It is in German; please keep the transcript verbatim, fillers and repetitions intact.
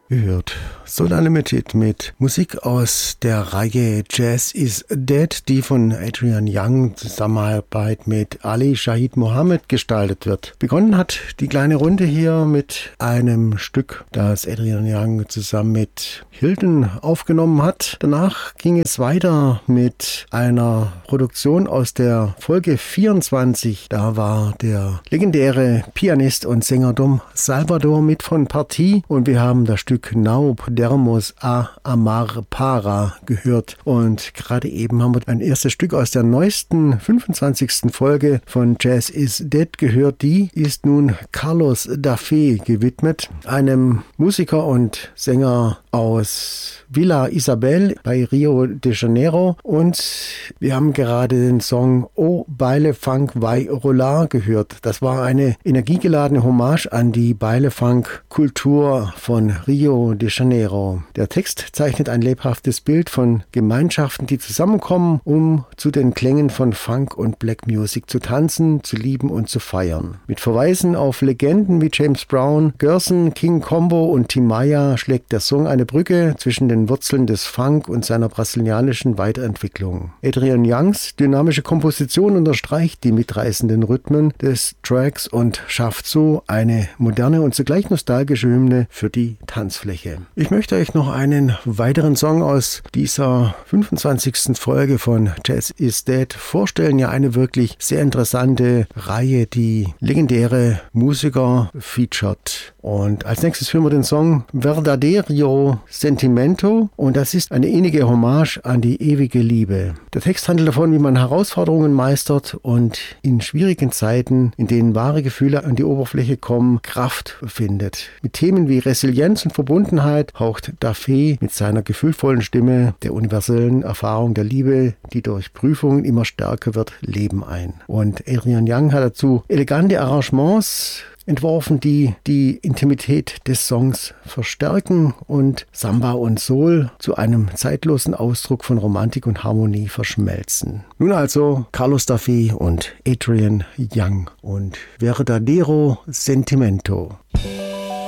Gehört Solar Limited mit Musik aus der Reihe Jazz is Dead, die von Adrian Younge in Zusammenarbeit mit Ali Shaheed Muhammad gestaltet wird. Begonnen hat die kleine Runde hier mit einem Stück, das Adrian Younge zusammen mit Hilton aufgenommen hat. Danach ging es weiter mit einer Produktion aus der Folge vierundzwanzig. Da war der legendäre Pianist und Sänger Dom Salvador mit von Partie und wir haben das Stück Now Podemos a Amar Para gehört. Und gerade eben haben wir ein erstes Stück aus der neuesten fünfundzwanzigsten Folge von Jazz is Dead gehört. Die ist nun Carlos Dafé gewidmet, einem Musiker und Sänger aus Villa Isabel bei Rio de Janeiro. Und wir haben gerade den Song O Baile Funk Vai Rolar gehört. Das war eine energiegeladene Hommage an die Baile Funk Kultur von Rio de Janeiro. Der Text zeichnet ein lebhaftes Bild von Gemeinschaften, die zusammenkommen, um zu den Klängen von Funk und Black Music zu tanzen, zu lieben und zu feiern. Mit Verweisen auf Legenden wie James Brown, Gerson, King Combo und Tim Maya schlägt der Song eine Brücke zwischen den Wurzeln des Funk und seiner brasilianischen Weiterentwicklung. Adrian Younges dynamische Komposition unterstreicht die mitreißenden Rhythmen des Tracks und schafft so eine moderne und zugleich nostalgische Hymne für die Tanzfläche. Ich möchte euch noch einen weiteren Song aus dieser fünfundzwanzigsten Folge von Jazz is Dead vorstellen. Ja, eine wirklich sehr interessante Reihe, die legendäre Musiker featured. Und als nächstes hören wir den Song Verdadero Sentimento und das ist eine innige Hommage an die ewige Liebe. Der Text handelt davon, wie man Herausforderungen meistert und in schwierigen Zeiten, in denen wahre Gefühle an die Oberfläche kommen, Kraft findet. Mit Themen wie Resilienz und Verbundenheit haucht Dafé mit seiner gefühlvollen Stimme der universellen Erfahrung der Liebe, die durch Prüfungen immer stärker wird, Leben ein. Und Adrian Younge hat dazu elegante Arrangements entworfen, die die Intimität des Songs verstärken und Samba und Soul zu einem zeitlosen Ausdruck von Romantik und Harmonie verschmelzen. Nun also Carlos Dafé und Adrian Younge und Verdadero Sentimento.